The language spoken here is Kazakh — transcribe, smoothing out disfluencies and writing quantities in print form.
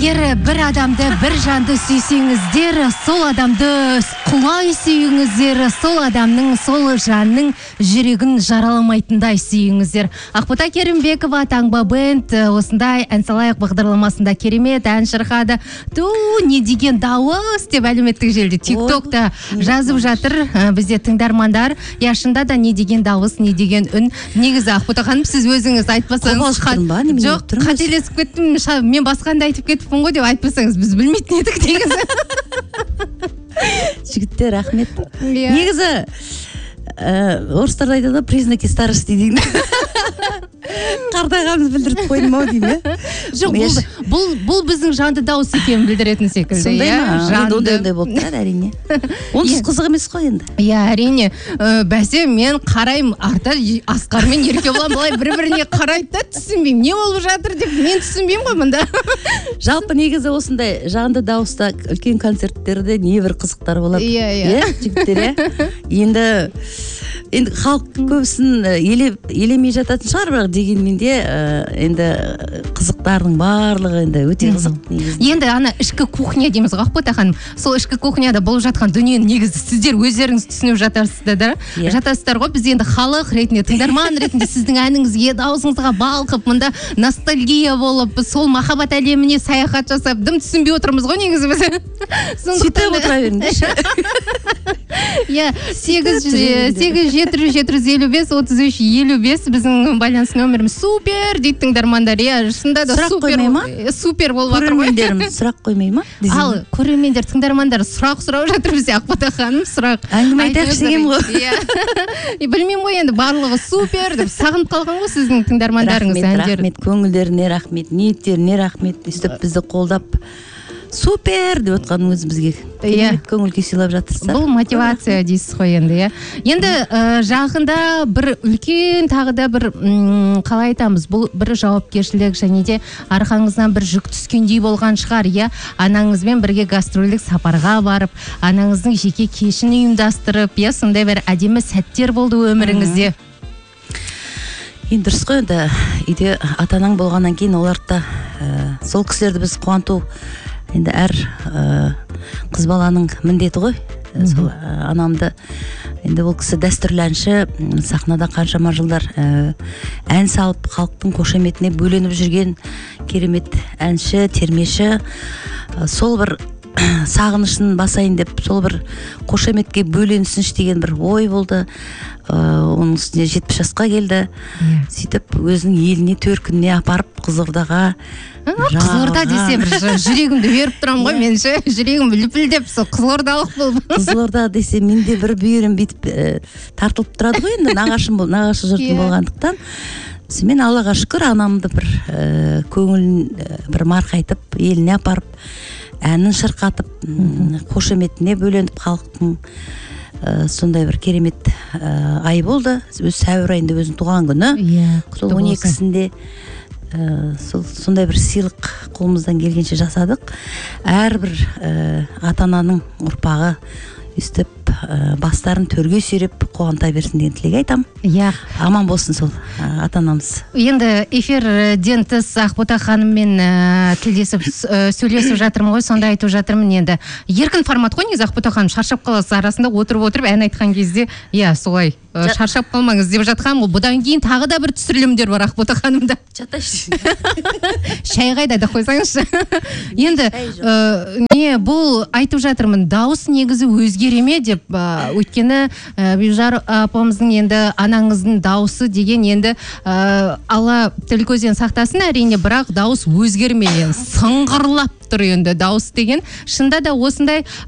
Егер бір адамды, бір жанды сүйсеңіздер, сол адамды құлай сүйіңіздер, сол адамның, сол жанның жүрегін жараламайтындай сүйіңіздер. Ақбота Керімбекова Таңба бенд осындай ән салайық бағдарламасында керемет ән шырқады. Не деген дауыс деп әлеуметтік желіде TikTokта жазып жатыр бізде тыңдармандар. Шында да не деген дауыс, не деген үн. Негізі Ақбота ханым, сіз өзіңіз айтпасаңыз, жоқ, қателесіп кеттім, мен басқанда айтып кетіппін ғой деп айтпасаңыз, біз білмейтін едік негізі. Жігіттер, рахмет. Негізі орыстарда айтады, признаки старости дейді. Қартайғанымыз білдіріп қойдым ау деймін. Жоқ, бұл біздің жанды дауыс екенін білдіретін секілді. Сондай ма? Ондай болып тұрады, әрине. Онсыз қызық емес қой енді. Иә, әрине. Бәсе, мен қараймын, арта Асқар мен Еркебұлан былай бір-біріне қарайды да, түсінбеймін. Не болып жатыр деп мен түсінбеймін ғой мұнда. Жалпы негізі осындай жанды дауыста үлкен концерттерде небір қызықтар болады. Иә, жігіттер, енді халық көбісін елемей жататын шығар, бірақ дегенмен де енді қызықтардың барлығы енді өте қызық. Енді ана ішкі кухня дейміз ғой, Ақбота ханым. Сол ішкі кухняда болып жатқан дүниені негізі сіздер өздеріңіз түсініп жатасыздар ғой. Біз енді халық ретінде, тыңдарман ретінде сіздің әніңізге, даусыңызға балқып, мында ностальгия болып, сол махаббат әлеміне саяхат жасап, дым түсінбей отырмыз ғой негізі біз. Сөйтіп отыра беріңдерші. Иә, 8-755-33-55 біздің байланыс нөміріміз. Супер дейді тыңдармандар. Шында да супер болып жатыр ғой. Көрермендеріміз сұрақ қоймай ма? Ал, көрермендер, тыңдармандар сұрақ сұрап жатыр бізде. Ақбота ханым сұрақ. Әңгіме айтайықшы деген ғой. Білмеймін ғой, енді барлығы супер деп сағынып қалған ғой сіздің тыңдармандарыңыз. Рахмет, көңілдеріне рахмет, ниеттеріне рахмет. Өстіп бізді қолдап супер деп отқаныңыз бізге керемет көңіл күй сыйлап жатырсыздар. Бұл мотивация дейсіз ғой енді. Енді жақында бір үлкен тағы да бір қалай айтамыз, бұл бір жауапкершілік және де арқаңыздан бір жүк түскендей болған шығар. Анаңызбен бірге гастрольдік сапарға барып, анаңыздың жеке кешін ұйымдастырып, сондай бір әдемі сәттер болды өміріңізде. Енді дұрыс қой, енді үйде ата-анаң болғаннан кейін оларды сол кісілерді біз қуанту енді әр қыз баланың міндеті ғой. Сол анамды, енді ол кісі дәстүрлі әнші, сахнада қаншама жылдар ән салып, халықтың қошеметіне бөленіп жүрген керемет әнші, термеші. Сол бір сағынышын басайын деп, сол бір қошеметке бөленсінші деген бір ой болды. Оның үстіне 70 жасқа келді. Сөйтіп өзінің еліне, төркініне апарып, Қызылордаға. Қызылорда десе бір жүрегімді беріп тұрам ғой, мен жүрегім лүпілдеп, сол қызылордалық болып. Қызылорда десе менде бір бүйірім бүйтіп тартылып тұрады ғой, енді нағашы жұртым болғандықтан. Мен Аллаға шүкір, анамды бір көңілін бір марқайтып, еліне апарып, әнін шырқатып, қошеметіне бөленіп, халықтың сондай бір керемет ай болды. Өз сәуір айында өзінің туған күні. Сол 12-сінде сондай бір сыйлық қолымыздан келгенше жасадық. Әрбір ата-ананың ұрпағы үстіп бастарын төрге сүйреп қуанта берсін деген тілек айтам. Аман болсын сол ата-анамыз. Енді эфирден тыс Ақбота ханыммен тілдесіп сөйлесіп жатырмын ғой, сонда айтып жатырмын енді. Еркін формат қой, негізі Ақбота ханым, шаршап қаласыз арасында отырып ән айтқан кезде, солай шаршап қалмаңыз деп жатқан. Бұдан кейін тағы да бір түсірілімдер бар Ақбота ханымда. Жатайшы. Шай қайда да қойсаңызшы. Енді бұл айтып жатырмын, дауыс негізі өзгереме деп, өйткені Бюжар апамыздың енді анаңыздың дауысы деген енді Алла тіл көзден сақтасын әрине, бірақ дауыс өзгермеген, сыңғырлап тұр енді дауыс деген. Шында да осындай